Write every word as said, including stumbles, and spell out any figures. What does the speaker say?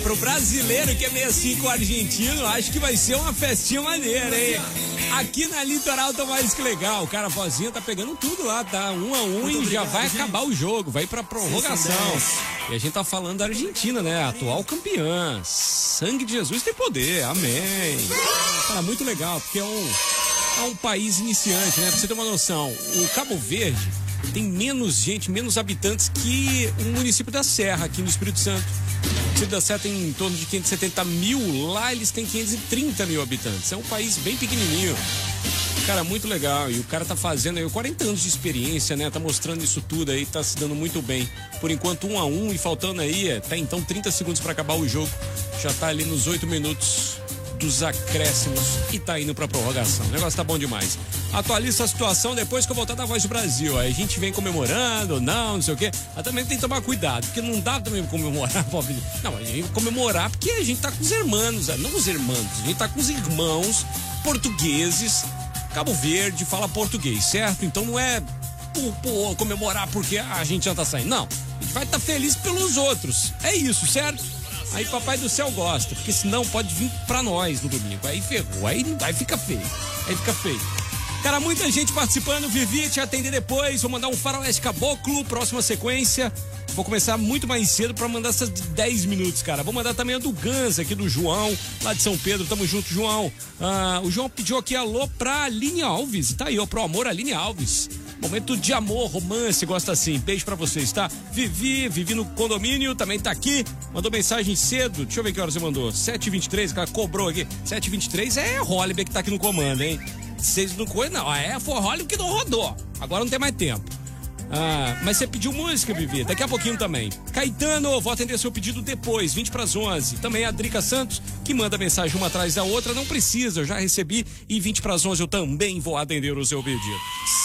pro brasileiro que é sessenta e cinco argentino, acho que vai ser uma festinha maneira, hein? Aqui na Litoral tá mais que legal. O cara Vozinha tá pegando tudo lá, tá? Um a um e já vai acabar o jogo, vai pra prorrogação. E a gente tá falando da Argentina, né? Atual campeã. Sangue de Jesus tem poder, amém. Cara, muito legal, porque é um, é um país iniciante, né? Pra você ter uma noção, o Cabo Verde tem menos gente, menos habitantes que o município da Serra, aqui no Espírito Santo. O município da Serra tem em torno de quinhentos e setenta mil, lá eles têm quinhentos e trinta mil habitantes. É um país bem pequenininho. Cara, muito legal. E o cara tá fazendo aí quarenta anos de experiência, né? Tá mostrando isso tudo aí, tá se dando muito bem. Por enquanto, um a um e faltando aí, tá então trinta segundos pra acabar o jogo. Já tá ali nos oito minutos dos acréscimos e tá indo pra prorrogação. O negócio tá bom demais. Atualiza a situação depois que eu voltar da Voz do Brasil. Aí a gente vem comemorando, não, não sei o quê. Mas também tem que tomar cuidado, porque não dá também comemorar, pobre. Não, a gente comemorar porque a gente tá com os irmãos, não os irmãos, a gente tá com os irmãos portugueses. Cabo Verde fala português, certo? Então não é por, por comemorar porque a gente já tá saindo. Não, a gente vai estar tá feliz pelos outros. É isso, certo? Aí Papai do Céu gosta, porque senão pode vir pra nós no domingo. Aí ferrou, aí, aí fica feio. Aí fica feio. Cara, muita gente participando. Vivi, te atender depois. Vou mandar um Faroeste Caboclo, próxima sequência. Vou começar muito mais cedo pra mandar essas dez minutos, cara. Vou mandar também a do Gans aqui do João, lá de São Pedro. Tamo junto, João. Ah, o João pediu aqui alô pra Aline Alves. Tá aí, ó, pro amor, Aline Alves. Momento de amor, romance, gosta assim. Beijo pra vocês, tá? Vivi, Vivi no condomínio, também tá aqui. Mandou mensagem cedo. Deixa eu ver que horas você mandou. sete e vinte e três, o cara cobrou aqui. sete e vinte e três é Hollywood que tá aqui no comando, hein? Vocês não conhecem, não. É, foi Hollywood que não rodou. Agora não tem mais tempo. Ah, mas você pediu música, Vivi, daqui a pouquinho também. Caetano, vou atender seu pedido depois, vinte para as onze. Também a Drica Santos, que manda mensagem uma atrás da outra, não precisa, eu já recebi. E vinte para as onze eu também vou atender o seu pedido.